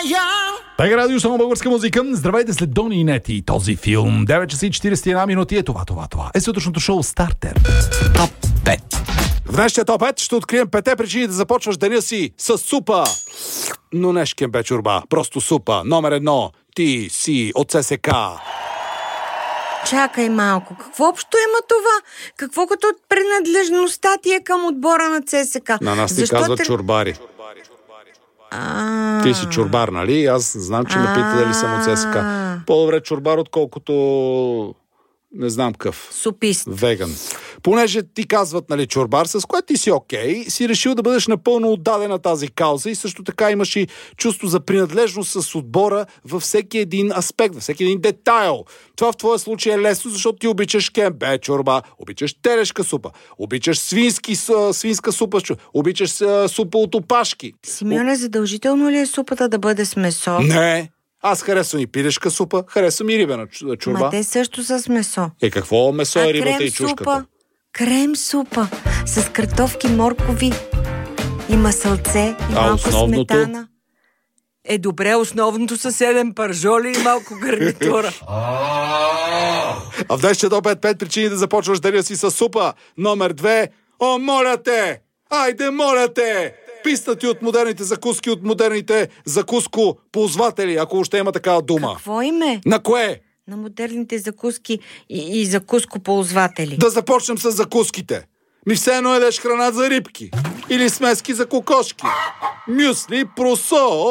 Тега радио, само българска музика. Здравейте след Дони и Нети. Този филм 9 часа и 41 минути е това. Е сутрешното шоу Стартер. Топ 5. В днешния топ 5 ще открием 5 причини да започваш деня си с супа. Но не шкембе чорба, просто супа. Номер 1. Ти си от ССК. Чакай малко. Какво общо има това? Какво като принадлежността ти е към отбора на ЦСК? На нас ни казват чорбари. Ти си чорбар, нали? Аз знам, че ме пита дали съм от ЦСК. По-добре чорбар, отколкото не знам къв. Супист. Веган. Понеже ти казват, нали, чорбар, с което ти си окей, си решил да бъдеш напълно отдаден на тази кауза и също така имаш и чувство за принадлежност с отбора във всеки един аспект, във всеки един детайл. Това в твоя случай е лесно, защото ти обичаш кембе чорба, обичаш телешка супа, обичаш свинска супа, обичаш супа от опашки. Симеоне, задължително ли е супата да бъде с месо? Не! Аз харесвам и пилешка супа, харесвам и рибена чорба. Ма те също с месо. Какво месо е рибата и чушката? Крем супа с картофки, моркови и масълце и малко сметана. Добре, основното са 7 пържоли и малко гарнитура. А в днешния топ 5 причини да започваш деня си с супа. Номер 2. О, моля те! Айде, моля те! Писнати от модерните закуски, от модерните закуско-ползватели, ако още има такава дума. Какво име? На кое? На модерните закуски и закуско-ползватели. Да започнем с закуските. Все едно едеш храна за рибки. Или смески за кокошки. Мюсли, просо,